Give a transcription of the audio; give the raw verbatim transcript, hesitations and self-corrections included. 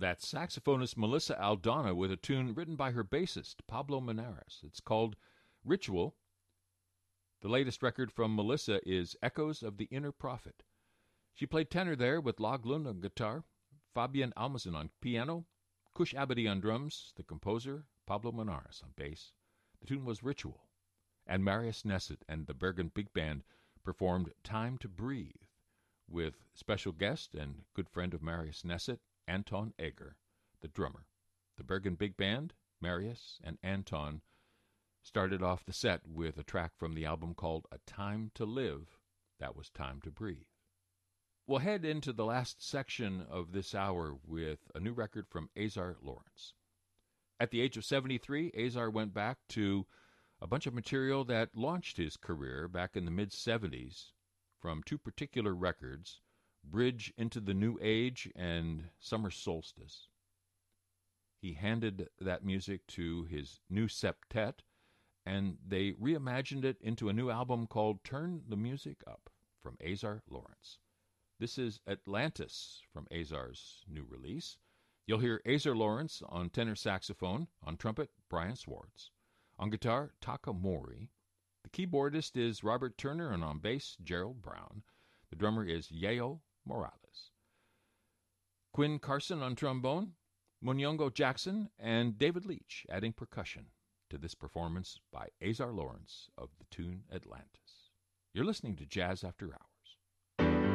That's saxophonist Melissa Aldana with a tune written by her bassist, Pablo Menares. It's called Ritual. The latest record from Melissa is Echoes of the Inner Prophet. She played tenor there with Laglund on guitar, Fabian Almazen on piano, Kush Abadi on drums, the composer, Pablo Menares on bass. The tune was Ritual. And Marius Nesset and the Bergen Big Band performed Time to Breathe with special guest and good friend of Marius Nesset, Anton Egger, the drummer. The Bergen Big Band, Marius, and Anton started off the set with a track from the album called A Time to Live. That was Time to Breathe. We'll head into the last section of this hour with a new record from Azar Lawrence. At the age of seventy-three, Azar went back to a bunch of material that launched his career back in the mid-seventies from two particular records, Bridge into the New Age and Summer Solstice. He handed that music to his new septet, and they reimagined it into a new album called Turn the Music Up from Azar Lawrence. This is Atlantis from Azar's new release. You'll hear Azar Lawrence on tenor saxophone, on trumpet, Brian Swartz, on guitar, Taka Mori. The keyboardist is Robert Turner, and on bass, Gerald Brown. The drummer is Yeo Morales. Quinn Carson on trombone, Munyongo Jackson, and David Leach adding percussion to this performance by Azar Lawrence of the tune Atlantis. You're listening to Jazz After Hours.